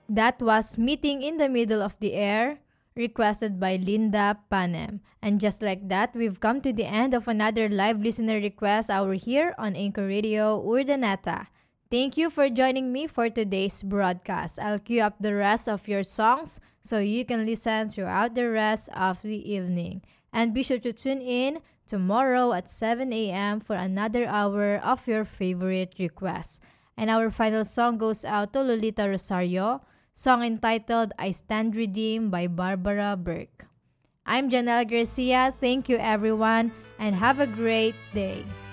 That was Meeting in the Middle of the Air, requested by Linda Panem. And just like that, we've come to the end of another live listener request hour here on Anchor Radio Urdaneta. Thank you for joining me for today's broadcast. I'll queue up the rest of your songs so you can listen throughout the rest of the evening. And be sure to tune in tomorrow at 7 a.m. for another hour of your favorite requests. And our final song goes out to Lolita Rosario, song entitled I Stand Redeemed by Barbara Burke. I'm Janelle Garcia. Thank you everyone and have a great day.